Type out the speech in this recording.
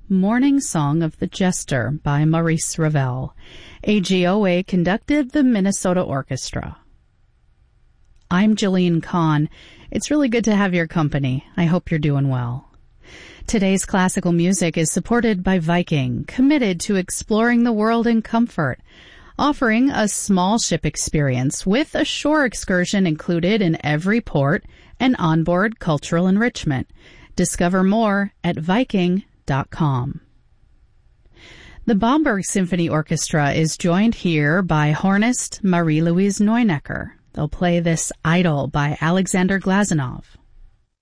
Morning Song of the Jester by Maurice Ravel. AGOA conducted the Minnesota Orchestra. I'm Jillian Kahn. It's really good to have your company. I hope you're doing well. Today's classical music is supported by Viking, committed to exploring the world in comfort, offering a small ship experience with a shore excursion included in every port and onboard cultural enrichment. Discover more at Viking.com. The Bamberg Symphony Orchestra is joined here by hornist Marie-Louise Neunecker. They'll play this Idol by Alexander Glazunov.